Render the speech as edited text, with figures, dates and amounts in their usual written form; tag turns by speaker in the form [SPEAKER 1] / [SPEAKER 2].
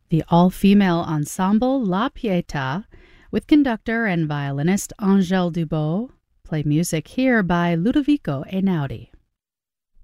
[SPEAKER 1] The all-female ensemble La Pietà, with conductor and violinist Angèle Dubot, play music here by Ludovico Einaudi.